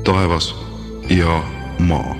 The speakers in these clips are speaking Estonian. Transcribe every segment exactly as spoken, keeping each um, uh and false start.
taevas ja maa.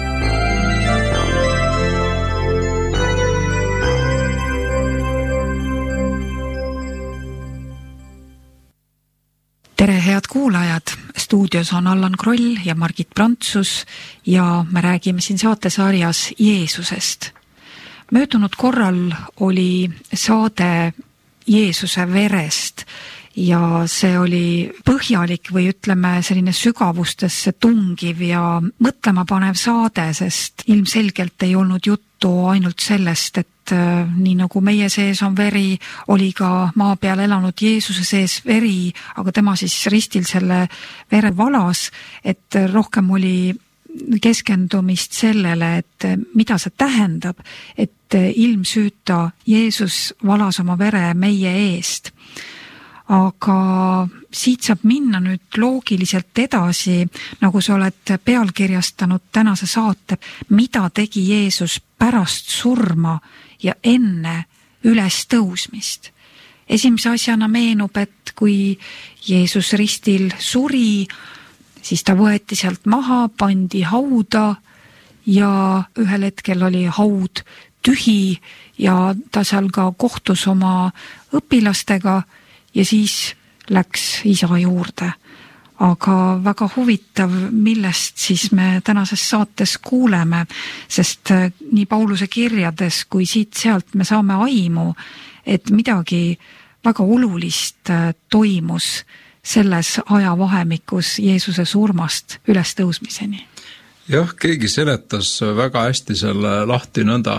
Tere, head kuulajad! Stuudios on Allan Kroll ja Margit Prantsus ja me räägime siin saatesarjas Jeesusest. Möödunud korral oli saade Jeesuse verest ja see oli põhjalik või ütleme selline sügavustesse tungiv ja mõtlema panev saade, sest ilmselgelt ei olnud juttu ainult sellest, et nii nagu meie sees on veri, oli ka maa peal elanud Jeesuse sees veri, aga tema siis ristil selle vere valas, et rohkem oli keskendumist sellele, et mida see tähendab, et ilmsüüta Jeesus valas oma vere meie eest. Aga siit saab minna nüüd loogiliselt edasi, nagu sa oled pealkirjastanud tänase saate, mida tegi Jeesus pärast surma ja enne ülestõusmist. Esimese asjana meenub, et kui Jeesus ristil suri, siis ta võeti sealt maha, pandi hauda ja ühel hetkel oli haud tühi ja ta seal ka kohtus oma õpilastega ja siis läks isa juurde. Aga väga huvitav, millest siis me tänases saates kuuleme, sest nii Pauluse kirjades kui siit-sealt me saame aimu, et midagi väga olulist toimus selles ajavahemikus Jeesuse surmast ülestõusmiseni. Jah, keegi seletas väga hästi selle lahti nõnda,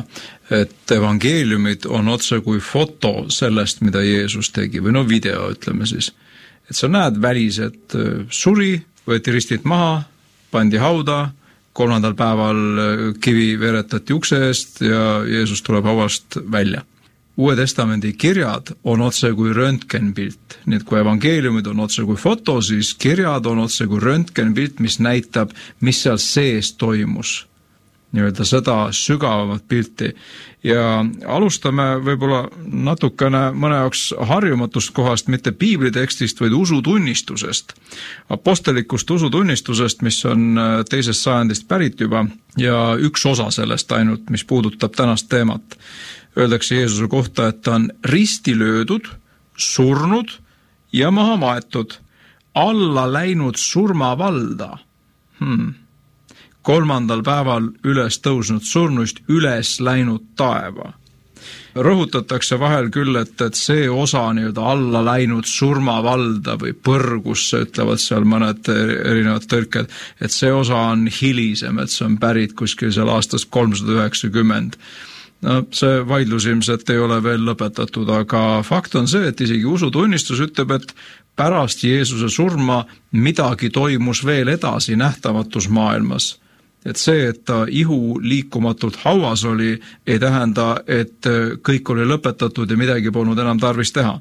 et evangeeliumid on otse kui foto sellest, mida Jeesus tegi, või no video, ütleme siis. Et sa näed välis, et suri, võeti ristilt maha, pandi hauda, kolmandal päeval kivi veeretati ukse eest ja Jeesus tuleb hauast välja. Uue testamendi kirjad on otse kui röntgenpilt. Nii et kui evangeeliumid on otse kui foto, siis kirjad on otse kui röntgenpilt, mis näitab, mis seal sees toimus. Nii-öelda seda sügavamat pilti. Ja alustame võib-olla natukene mõne jaoks harjumatust kohast, mitte piiblitekstist, vaid usutunnistusest. Apostelikust usutunnistusest, mis on teisest sajandist pärit juba, ja üks osa sellest ainult, mis puudutab tänast teemat. Öeldakse Jeesuse kohta, et ta on risti löödud, surnud ja maha maetud, alla läinud surmavalda. Hmm. Kolmandal päeval üles tõusnud surnuist üles läinud taeva. Rõhutatakse vahel küll, et, et see osa nii-öelda alla läinud surmavalda või põrgusse, ütlevad seal mõned erinevad tõrked, et see osa on hilisem, et see on pärit kuskil seal aastast kolmsada üheksakümmend. No, see vaidlus ilmselt ei ole veel lõpetatud, aga fakt on see, et isegi usutunnistus ütleb, et pärast Jeesuse surma midagi toimus veel edasi nähtamatus maailmas. Et see, et ta ihu liikumatult hauas oli, ei tähenda, et kõik oli lõpetatud ja midagi polnud enam tarvis teha.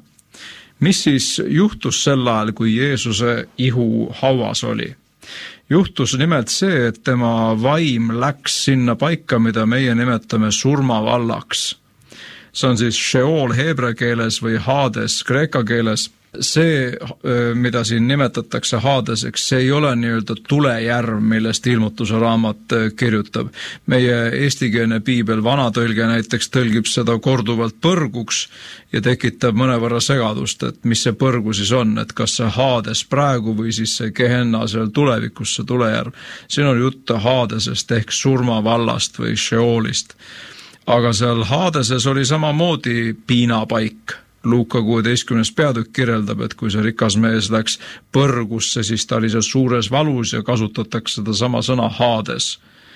Mis siis juhtus sel ajal, kui Jeesuse ihu hauas oli? Juhtus nimelt see, et tema vaim läks sinna paika, mida meie nimetame surmavallaks. See on siis Sheol heebrea keeles või Hades kreeka keeles. See, mida siin nimetatakse Hadeseks, see ei ole nii-öelda tulejärv, millest ilmutuse raamat kirjutab. Meie eestikeelne piibel, vanatõlge näiteks, tõlgib seda korduvalt põrguks ja tekitab mõnevõrra segadust, et mis see põrgu siis on, et kas see Hades praegu või siis see Gehenna seal tulevikus, see tulejärv. Siin on jutt Hadesest ehk surmavallast või Sheolist. Aga seal Hadeses oli samamoodi piinapaik. Luuka kuueteistkümnes peatükk kirjeldab, et kui see rikas mees läks põrgusse, siis ta oli seal suures valus ja kasutatakse seda sama sõna Hades.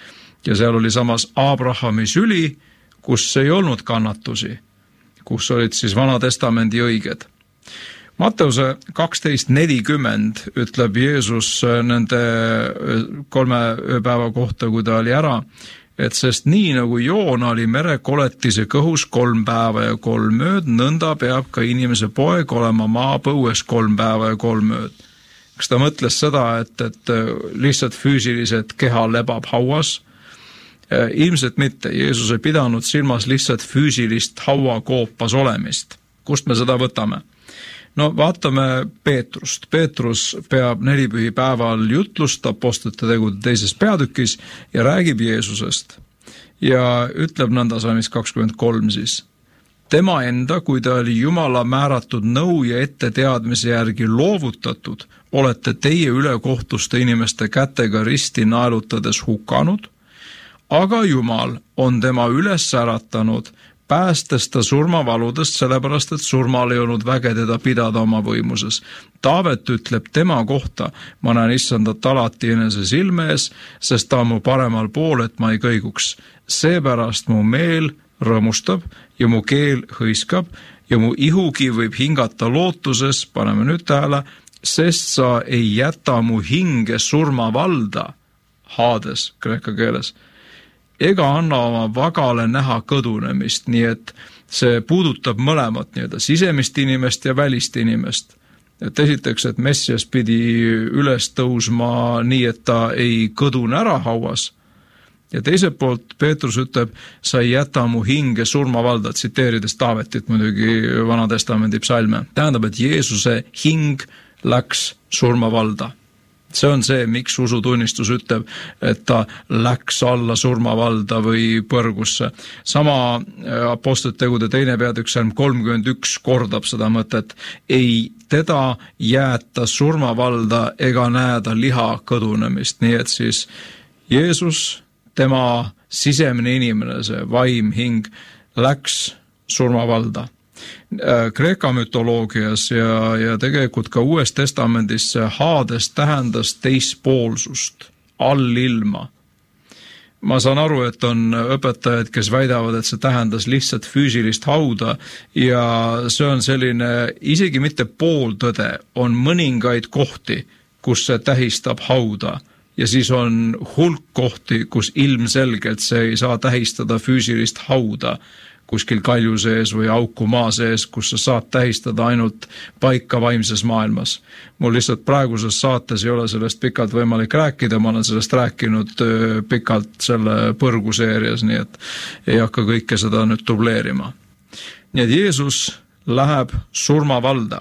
Ja seal oli samas Abrahami süli, kus ei olnud kannatusi, kus olid siis Vana Testamendi õiged. Matteuse kaksteist nelikümmend ütleb Jeesus nende kolme päeva kohta, kui ta oli ära, et sest nii nagu Joona oli merekoletise kõhus kolm päeva ja kolm ööd, nõnda peab ka inimese poeg olema maapõues kolm päeva ja kolm ööd. Kas ta mõtles seda, et, et lihtsalt füüsiliselt keha lebab hauas? Ilmselt mitte. Jeesus ei pidanud silmas lihtsalt füüsilist hauakoopas olemist. Kust me seda võtame? no vaatame Peetrust. Peetrus peab nelipühipäeval jutlust Apostlite tegude teises peatükis ja räägib Jeesusest. Ja ütleb nõnda salmis kakskümmend kolm siis. Tema enda, kui ta oli Jumala määratud nõu ja etteteadmise järgi loovutatud, olete teie ülekohtuste inimeste kätega risti naelutades hukanud, aga Jumal on tema üles äratanud, päästes ta surmavaludest, sellepärast et surmal ei olnud väge teda pidada oma võimuses. Taavet ütleb tema kohta, ma näen issandat alati enese silme ees, sest ta on mu paremal pool, et ma ei kõiguks. Seepärast mu meel rõõmustab ja mu keel hõiskab ja mu ihugi võib hingata lootuses, paneme nüüd tähele, sest sa ei jäta mu hinge surmavalda, Hades kreeka keeles, ega anna oma vagale näha kõdunemist, nii et see puudutab mõlemat nii-öelda sisemist inimest ja välist inimest. Et esiteks, et Messias pidi üles tõusma nii, et ta ei kõdune ära hauas, ja teiselt poolt Peetrus ütleb, sa ei jäta mu hinge surmavalda, tsiteerides Taavetit muidugi Vana Testamendi psalme. Tähendab, et Jeesuse hing läks surmavalda. See on see, miks usutunnistus ütleb, et ta läks alla surmavalda või põrgusse. Sama Apostlite tegude teine peatükk salm kolmkümmend üks kordab seda mõtet. Ei teda jäeta surmavalda ega näeda liha kõdunemist. Nii et siis Jeesus, tema sisemine inimene, see vaim, hing, läks surmavalda. Kreeka mütoloogias ja, ja tegelikult ka Uues Testamendis see Hades tähendas teispoolsust, allilma. Ma saan aru, et on õpetajad, kes väidavad, et see tähendas lihtsalt füüsilist hauda ja see on selline, isegi mitte pooltõde, on mõningaid kohti, kus see tähistab hauda. Ja siis on hulk kohti, kus ilmselgelt see ei saa tähistada füüsilist hauda kuskil kalju sees või auku maa sees, kus sa saad tähistada ainult paika vaimses maailmas. Mul lihtsalt praeguses saates ei ole sellest pikalt võimalik rääkida, ma olen sellest rääkinud pikalt selle põrguseerias, nii et ei hakka kõike seda nüüd dubleerima. Nii et Jeesus läheb surmavalda.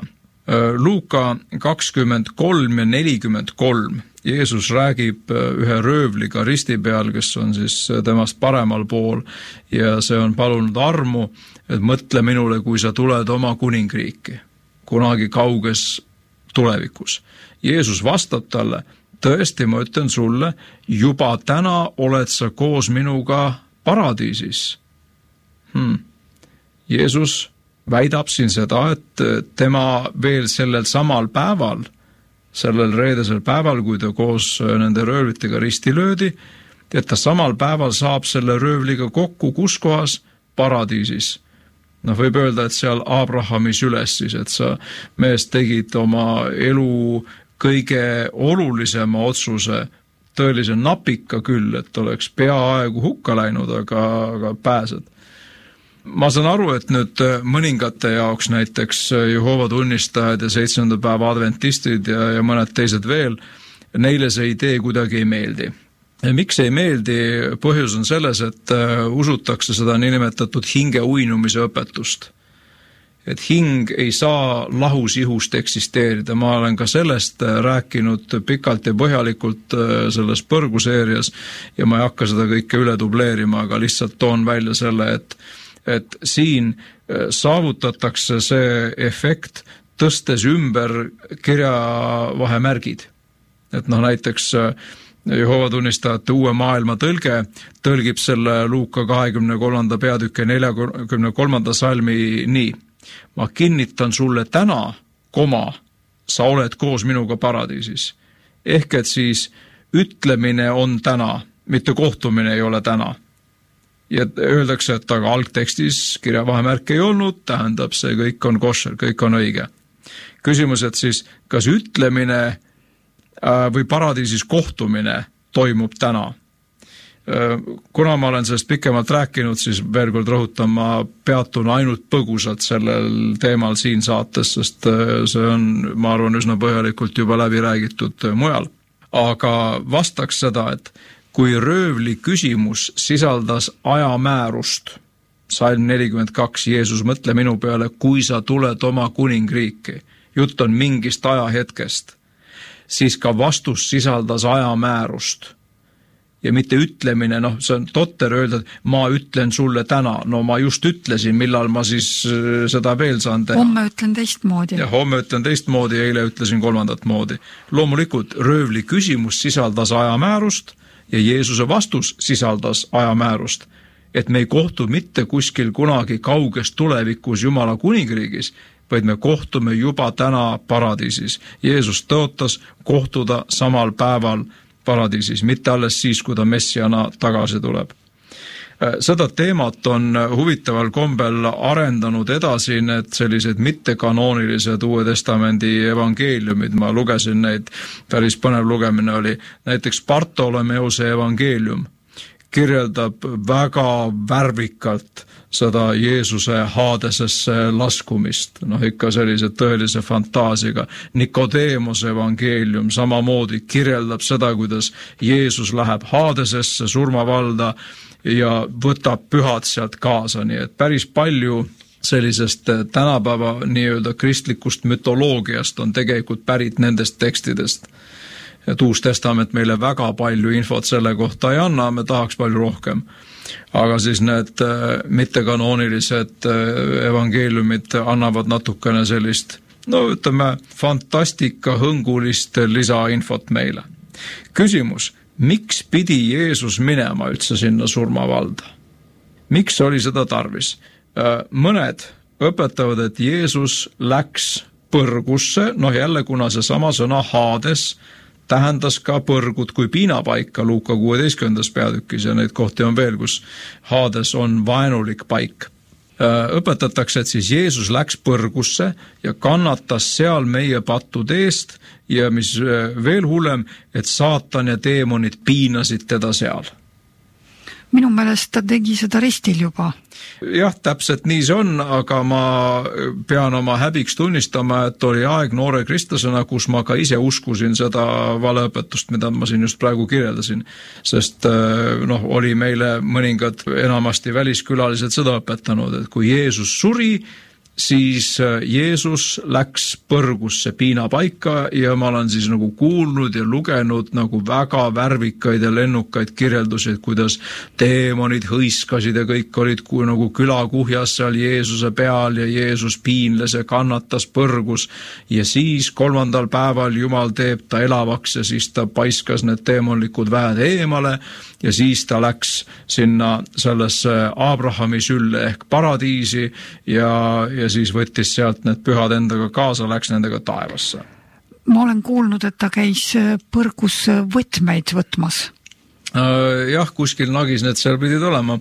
Luuka kakskümmend kolm ja nelikümmend kolm. Jeesus räägib ühe röövliga risti peal, kes on siis temast paremal pool ja see on palunud armu, et mõtle minule, kui sa tuled oma kuningriiki, kunagi kauges tulevikus. Jeesus vastab talle, tõesti ma ütlen sulle, juba täna oled sa koos minuga paradiisis. Hmm. Jeesus väidab siin seda, et tema veel sellel samal päeval, sellel reedesel päeval, kui ta koos nende röövlitega risti löödi, et ta samal päeval saab selle röövliga kokku, kus kohas? Paradiisis. No võib öelda, et seal Abrahamis üles siis, et sa mees tegid oma elu kõige olulisema otsuse, tõelise napika küll, et oleks peaaegu hukka läinud, aga, aga pääsed. Ma saan aru, et nüüd mõningate jaoks näiteks Jehoova tunnistajad ja seitsmenda päeva adventistid ja, ja mõned teised veel, neile see idee kuidagi ei meeldi. Ja miks ei meeldi? Põhjus on selles, et usutakse seda niinimetatud hinge uinumise õpetust. Et hing ei saa lahus ihust eksisteerida. Ma olen ka sellest rääkinud pikalt ja põhjalikult selles põrguseerias ja ma ei hakka seda kõike üle dubleerima, aga lihtsalt toon välja selle, et et siin saavutatakse see efekt tõstes ümber kirjavahemärgid. Et noh, näiteks Jehoova tunnistajate uue maailma tõlge tõlgib selle Luuka kahekümne kolmanda peatükke neljakümne kolmanda salmi nii. Ma kinnitan sulle täna, koma, sa oled koos minuga paradiisis. Ehk et siis ütlemine on täna, mitte kohtumine ei ole täna. Ja öeldakse, et aga algtekstis kirjavahemärk ei olnud, tähendab see kõik on košer, kõik on õige. Küsimus, et siis kas ütlemine või paradiisis kohtumine toimub täna? Kuna ma olen sellest pikemalt rääkinud, siis veel kord rõhutan, ma peatun ainult põgusalt sellel teemal siin saates, sest see on, ma arvan, üsna põhjalikult juba läbi räägitud mujal. Aga vastaks seda, et kui röövli küsimus sisaldas ajamäärust, salm nelikümmend kaks, Jeesus, mõtle minu peale, kui sa tuled oma kuningriiki, jutt on mingist ajahetkest, siis ka vastus sisaldas ajamäärust. Ja mitte ütlemine, noh, see on totter öelda, et ma ütlen sulle täna, no ma just ütlesin, millal ma siis seda veel saan teha. Homme ütlen teistmoodi. Ja homme ütlen teistmoodi ja eile ütlesin kolmandat moodi. Loomulikult röövli küsimus sisaldas ajamäärust ja Jeesuse vastus sisaldas ajamäärust, et me ei kohtu mitte kuskil kunagi kauges tulevikus Jumala kuningriigis, vaid me kohtume juba täna paradiisis. Jeesus tõotas kohtuda samal päeval paradiisis, mitte alles siis, kui ta messiana tagasi tuleb. Seda teemat on huvitaval kombel arendanud edasi need sellised mittekanoonilised Uue Testamendi evangeeliumid, ma lugesin neid, päris põnev lugemine oli, näiteks Bartolomeuse evangeelium kirjeldab väga värvikalt seda Jeesuse Haadesesse laskumist, noh ikka sellise tõelise fantaasiga. Nikodeemose evangeelium samamoodi kirjeldab seda, kuidas Jeesus läheb Haadesesse surmavalda ja võtab pühad sealt kaasa, nii et päris palju sellisest tänapäeva nii-öelda kristlikust mütoloogiast on tegelikult pärit nendest tekstidest. Et Uus Testament meile väga palju infot selle kohta ei anna, me tahaks palju rohkem. Aga siis need mittekanoonilised evangeeliumid annavad natukene sellist, no ütleme, fantastika hõngulist lisainfot meile. Küsimus, miks pidi Jeesus minema üldse sinna surmavalda? Miks oli seda tarvis? Mõned õpetavad, et Jeesus läks põrgusse, noh jälle kuna see sama sõna Haades tähendas ka põrgut kui piinapaika Luuka kuueteistkümnendas peatükis ja neid kohti on veel, kus Haades on vaenulik paik. Õpetatakse, et siis Jeesus läks põrgusse ja kannatas seal meie pattude eest ja mis veel hullem, et saatan ja teemonid piinasid teda seal. Minu meelest ta tegi seda ristil juba. Jah, täpselt nii see on, aga ma pean oma häbiks tunnistama, et oli aeg noore kristlasena, kus ma ka ise uskusin seda valeõpetust, mida ma siin just praegu kirjeldasin. Sest noh, oli meile mõningad enamasti väliskülalised seda õpetanud, et kui Jeesus suri, siis Jeesus läks põrgusse piinapaika ja ma olen siis nagu kuulnud ja lugenud nagu väga värvikaid ja lennukaid kirjeldusi, et kuidas teemonid hõiskasid ja kõik olid kui nagu külakuhjas seal Jeesuse peal ja Jeesus piinles ja kannatas põrgus ja siis kolmandal päeval Jumal teeb ta elavaks ja siis ta paiskas need teemonlikud väed eemale ja siis ta läks sinna sellesse Abrahami sülle ehk paradiisi ja, ja siis võttis sealt need pühad endaga kaasa, läks nendega taevasse. Ma olen kuulnud, et ta käis põrgus võtmeid võtmas. Jah, kuskil nagis need seal pidid olema.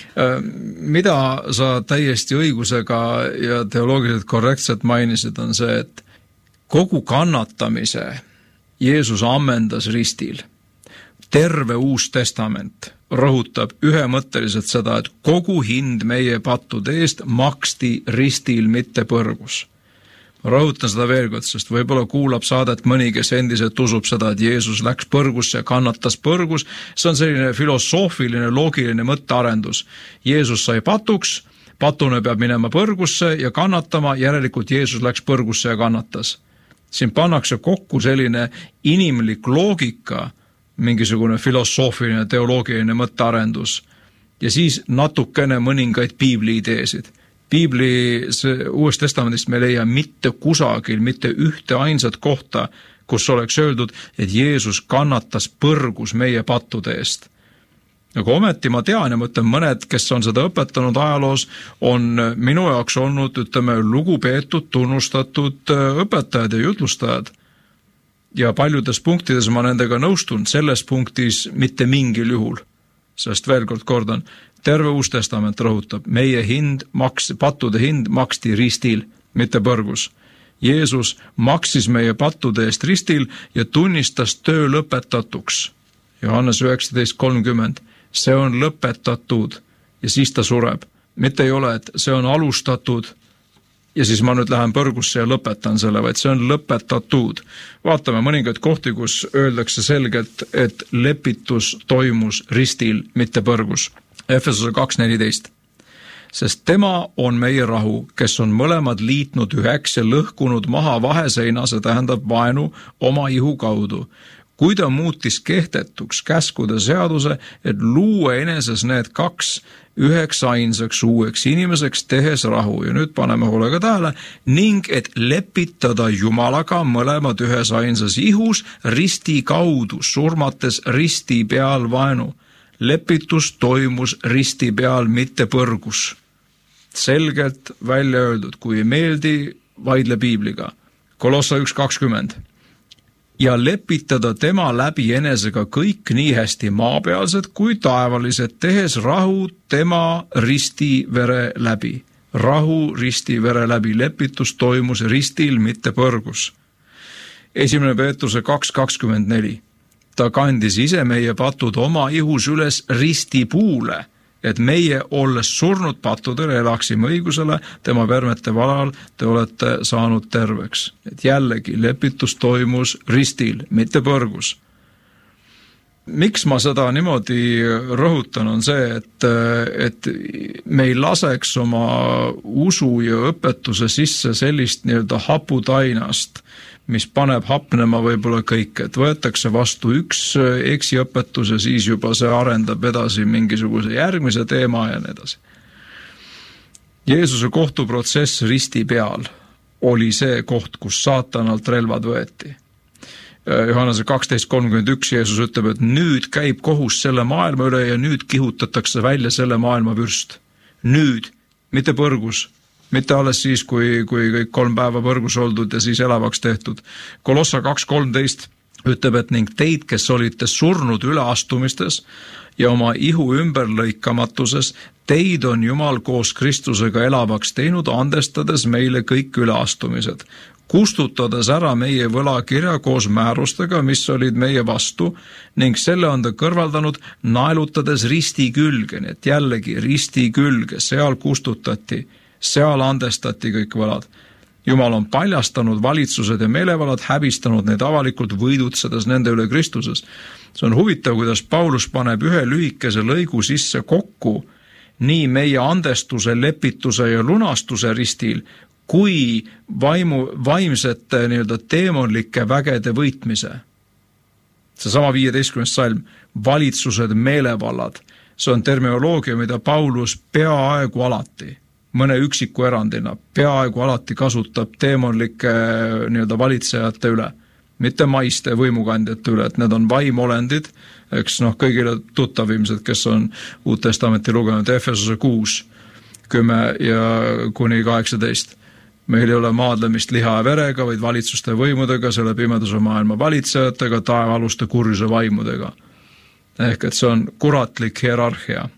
Mida sa täiesti õigusega ja teoloogiliselt korrektselt mainisid, on see, et kogu kannatamise Jeesus ammendas ristil. Terve Uus Testament rõhutab ühemõtteliselt seda, et kogu hind meie pattude eest maksti ristil, mitte põrgus. Ma rõhutan seda veel kord, sest võib-olla kuulab saadet mõni, kes endiselt usub seda, et Jeesus läks põrgusse ja kannatas põrgus. See on selline filosoofiline, loogiline mõttearendus. Jeesus sai patuks, patune peab minema põrgusse ja kannatama, järelikult Jeesus läks põrgusse ja kannatas. Siin pannakse kokku selline inimlik loogika, mingisugune filosoofiline, teoloogiline mõttearendus ja siis natukene mõningaid piibli ideesid. Piibli Uuest Testamendist me leia mitte kusagil, mitte ühte ainsat kohta, kus oleks öeldud, et Jeesus kannatas põrgus meie pattude eest. Aga ometi ma tean ja mõtlen mõned, kes on seda õpetanud ajaloos, on minu jaoks olnud, ütleme, lugupeetud, tunnustatud õpetajad ja jutlustajad. Ja paljudes punktides ma nendega nõustun, selles punktis mitte mingil juhul. Sest veel kord kordan, terve Uus Testament rõhutab, meie hind, maks, pattude hind maksti ristil, mitte põrgus. Jeesus maksis meie pattude eest ristil ja tunnistas töö lõpetatuks. Johannes üheksateist kolmkümmend, see on lõpetatud ja siis ta sureb. Mitte ei ole, et see on alustatud ja siis ma nüüd lähen põrgusse ja lõpetan selle, vaid see on lõpetatud. Vaatame mõningaid kohti, kus öeldakse selgelt, et lepitus toimus ristil, mitte põrgus. Efesuse kaks neliteist. sest tema on meie rahu, kes on mõlemad liitnud üheks ja lõhkunud maha vaheseina, see tähendab vaenu oma ihu kaudu. Kui ta muutis kehtetuks käskude seaduse, et luua eneses need kaks üheks ainsaks uueks inimeseks, tehes rahu. Ja nüüd paneme hoolega tähele, ning et lepitada Jumalaga mõlemad ühes ainsas ihus risti kaudu, surmates risti peal vaenu. Lepitus toimus risti peal, mitte põrgus. Selgelt välja öeldud, kui ei meeldi, vaidle piibliga. Kolossa üks kakskümmend. Ja lepitada tema läbi enesega kõik nii hästi maapealsed kui taevalised, tehes rahu tema risti vere läbi. Rahu risti vere läbi, lepitus toimus ristil, mitte põrgus. Esimene Peetruse kaks kakskümmend neli. Ta kandis ise meie patud oma ihus üles risti puule, et meie, olles surnud pattudele, elaksime õigusele, tema vermete valal te olete saanud terveks. Et jällegi, lepitus toimus ristil, mitte põrgus. Miks ma seda niimoodi rõhutan, on see, et, et me ei laseks oma usu ja õpetuse sisse sellist nii-öelda haputainast, mis paneb hapnema võib-olla kõik, et võetakse vastu üks eksiõpetus ja siis juba see arendab edasi mingisuguse järgmise teema ja nii edasi. Jeesuse kohtuprotsess risti peal oli see koht, kus saatanalt relvad võeti. Johannese kaksteist kolmkümmend üks Jeesus ütleb, et nüüd käib kohus selle maailma üle ja nüüd kihutatakse välja selle maailma vürst. Nüüd, mitte põrgus. Mitte alles siis, kui, kui kõik kolm päeva põrgus oldud ja siis elavaks tehtud. Kolossa kaks kolmteist ütleb, et ning teid, kes olite surnud üleastumistes ja oma ihu ümberlõikamatuses, teid on Jumal koos Kristusega elavaks teinud, andestades meile kõik üleastumised. Kustutades ära meie võlakirja koos määrustega, mis olid meie vastu, ning selle on ta kõrvaldanud, naelutades risti külge, nii et jällegi risti külge, seal kustutati. Seal andestati kõik võlad. Jumal on paljastanud valitsused ja meelevalad, häbistanud neid avalikult, võidutsedes nende üle Kristuses. See on huvitav, kuidas Paulus paneb ühe lühikese lõigu sisse kokku nii meie andestuse, lepituse ja lunastuse ristil, kui vaimu, vaimsete nii-öelda teemonlike vägede võitmise. See sama viieteistkümnes salm, valitsused, meelevallad, see on terminoloogia, mida Paulus peaaegu alati mõne üksiku erandina peaaegu alati kasutab teemonlike nii-öelda valitsejate üle, mitte maiste võimukandjate üle, et need on vaimolendid, eks noh, kõigile tuttavimsed, kes on Uut Testamenti lugenud, Efesose kuus, kümme ja kuni kaheksateist. Meil ei ole maadlemist liha ja verega, vaid valitsuste võimudega, selle pimeduse maailma valitsejatega, taevaaluste kurjuse vaimudega. Ehk et see on kuratlik hierarhia.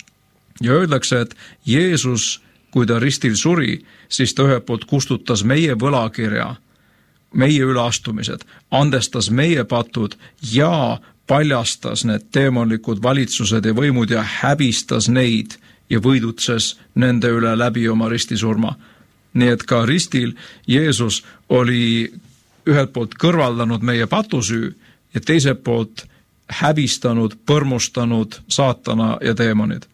Ja öeldakse, et Jeesus, kui ta ristil suri, siis ta ühelt poolt kustutas meie võlakirja, meie üleastumised, andestas meie patud ja paljastas need teemonlikud valitsused ja võimud ja häbistas neid ja võidutses nende üle läbi oma ristisurma. Nii et ka ristil Jeesus oli ühelt poolt kõrvaldanud meie patusüü ja teiselt poolt häbistanud, põrmustanud saatana ja teemonid.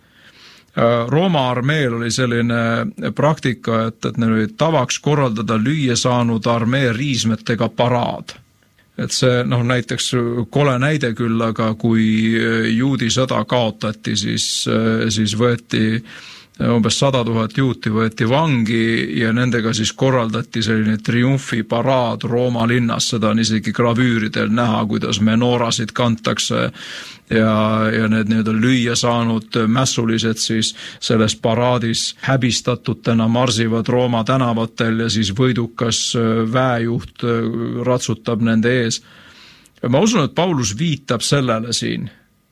Rooma armeel oli selline praktika, et, et neil oli tavaks korraldada lüüa saanud armee riismetega paraad. Et see, noh, näiteks kole näide küll, aga kui juudi sõda kaotati, siis, siis võeti umbes sada tuhat juuti võeti vangi ja nendega siis korraldati selline triumfiparaad Rooma linnas, seda on isegi gravüüridel näha, kuidas menoorasid kantakse ja, ja need nii-öelda lüüa saanud mässulised siis selles paraadis häbistatutena marsivad Rooma tänavatel ja siis võidukas väejuht ratsutab nende ees. Ma usun, et Paulus viitab sellele siin,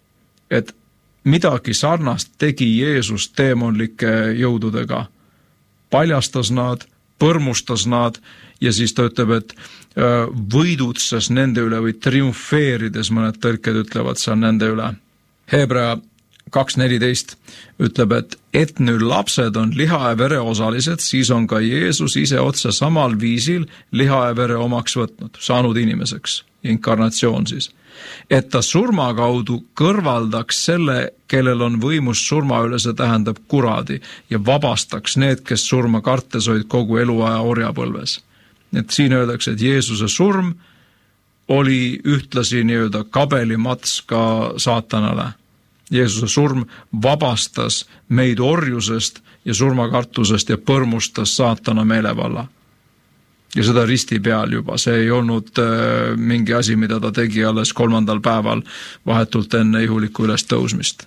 et midagi sarnast tegi Jeesus teemonlike jõududega. Paljastas nad, põrmustas nad ja siis ta ütleb, et võidutses nende üle või triumfeerides, mõned tõlked ütlevad seal nende üle. Hebra kaks neliteist ütleb, et et nüüd lapsed on liha ja vere osalised, siis on ka Jeesus ise otse samal viisil liha ja vere omaks võtnud, saanud inimeseks, inkarnatsioon siis. Et ta surma kaudu kõrvaldaks selle, kellel on võimus surma üle, see tähendab kuradi, ja vabastaks need, kes surma kartes olid kogu eluaja orjapõlves. Et siin öeldakse, et Jeesuse surm oli ühtlasi nii-öelda kabelimats ka saatanale. Jeesuse surm vabastas meid orjusest ja surmakartusest ja põrmustas saatana meelevalla. Ja seda risti peal juba, see ei olnud äh, mingi asi, mida ta tegi alles kolmandal päeval vahetult enne ihuliku üles tõusmist.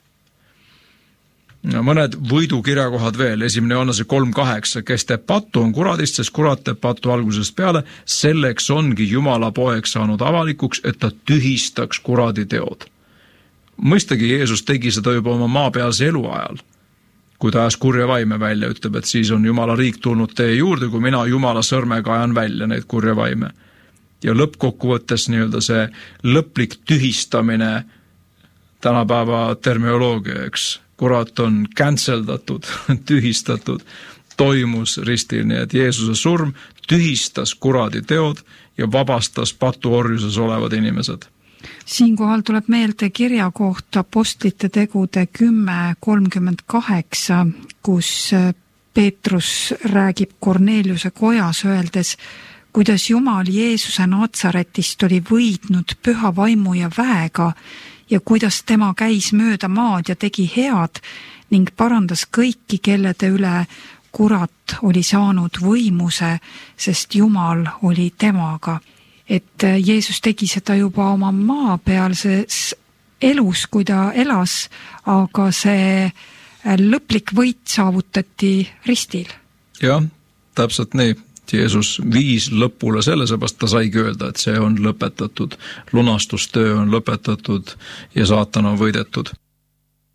Ja mõned võidukirjakohad veel, esimene Johannese kolm kaheksa, kes teeb pattu on kuradist, sest kurat teeb pattu algusest peale, selleks ongi Jumala poeg saanud avalikuks, et ta tühistaks kuradi teod. Mõistagi Jeesus tegi seda juba oma maapealse eluajal, kui ta ajas kurja vaime välja, ütleb, et siis on Jumala riik tulnud teie juurde, kui mina Jumala sõrmega ajan välja neid kurja vaime. Ja lõppkokkuvõttes nii-öelda see lõplik tühistamine tänapäeva termioloogia, eks, kurat on canceldatud, tühistatud, toimus ristil, nii et Jeesuse surm tühistas kuradi teod ja vabastas patuorjuses olevad inimesed. Siinkohal tuleb meelde kirja kohta Apostlite tegude kümme kolmkümmend kaheksa, kus Peetrus räägib Korneliuse kojas öeldes, kuidas Jumal Jeesuse Natsaretist oli võidnud püha vaimu ja väega ja kuidas tema käis mööda maad ja tegi head ning parandas kõiki, kellede üle kurat oli saanud võimuse, sest Jumal oli temaga. Et Jeesus tegi seda juba oma maapealses elus, kui ta elas, aga see lõplik võit saavutati ristil. Jah, täpselt nii. Jeesus viis lõpule selle, seepärast ta saigi öelda, et see on lõpetatud, lunastustöö on lõpetatud ja saatan on võidetud.